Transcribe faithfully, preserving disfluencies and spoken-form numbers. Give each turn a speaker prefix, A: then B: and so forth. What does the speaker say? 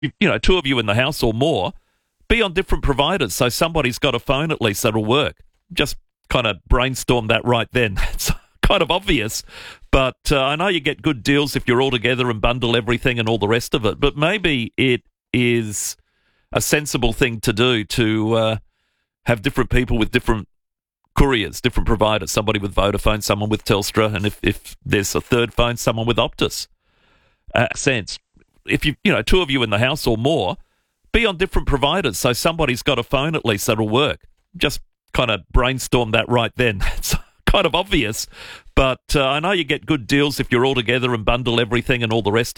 A: you, you know, two of you in the house or more, be on different providers. So somebody's got a phone at least that'll work. Just kind of brainstorm that right then. It's kind of obvious, but uh, I know you get good deals if you're all together and bundle everything and all the rest of it. But maybe it is a sensible thing to do to uh, have different people with different couriers, different providers, somebody with Vodafone, someone with Telstra, and if, if there's a third phone, someone with Optus. Uh, sense. If you, you know, two of you in the house or more, be on different providers. So somebody's got a phone at least that'll work. Just kind of brainstorm that right then. It's kind of obvious, but uh, I know you get good deals if you're all together and bundle everything and all the rest of it.